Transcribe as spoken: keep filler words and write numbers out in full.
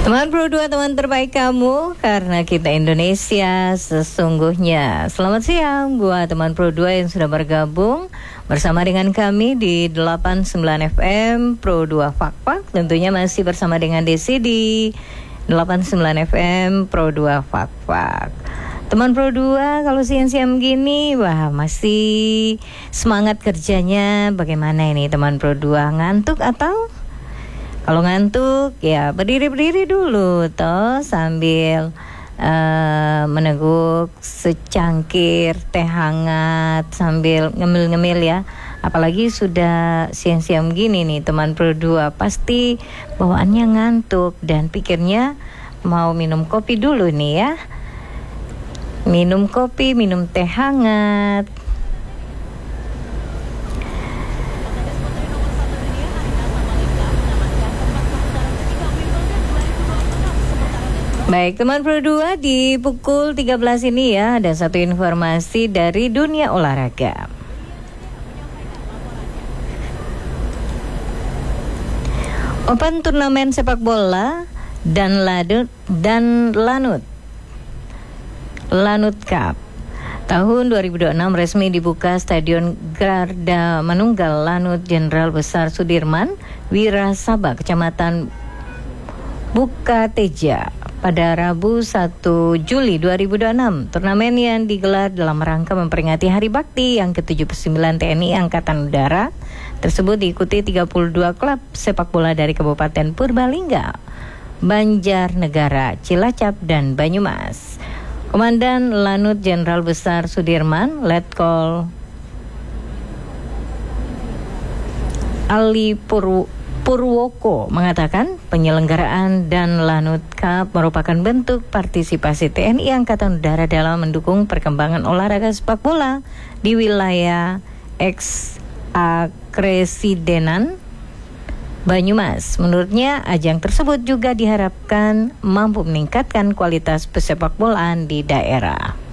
Teman Pro dua, teman terbaik kamu, karena kita Indonesia sesungguhnya. Selamat siang buat teman Pro dua yang sudah bergabung bersama dengan kami di delapan puluh sembilan F M Pro dua Fakfak. Tentunya masih bersama dengan Desi di delapan puluh sembilan F M Pro dua Fakfak. Teman Pro dua, kalau siang-siang begini, wah masih semangat kerjanya. Bagaimana ini teman Pro dua, ngantuk atau? Kalau ngantuk ya berdiri-berdiri dulu toh sambil uh, meneguk secangkir teh hangat sambil ngemil-ngemil ya. Apalagi sudah siang-siang begini nih teman Pro dua, pasti bawaannya ngantuk dan pikirnya mau minum kopi dulu nih ya. Minum kopi, minum teh hangat. Baik teman Pro dua, di pukul tiga belas ini ya ada satu informasi dari dunia olahraga. Open turnamen sepak bola dan Lanut dan Lanut Lanut Cup tahun dua ribu dua puluh enam resmi dibuka Stadion Garda Manunggal Lanut Jenderal Besar Sudirman, Wirasaba, Kecamatan Bukateja pada Rabu satu Juli dua ribu dua puluh enam. Turnamen yang digelar dalam rangka memperingati Hari Bakti yang ke tujuh puluh sembilan T N I Angkatan Udara tersebut diikuti tiga puluh dua klub sepak bola dari Kabupaten Purbalingga, Banjarnegara, Cilacap, dan Banyumas. Komandan Lanut Jenderal Besar Sudirman, Letkol Ali Purwo Purwoko mengatakan penyelenggaraan dan Lanut Cup merupakan bentuk partisipasi T N I Angkatan Udara dalam mendukung perkembangan olahraga sepak bola di wilayah eks-Akresidenan Banyumas. Menurutnya, ajang tersebut juga diharapkan mampu meningkatkan kualitas pesepak bolaan di daerah.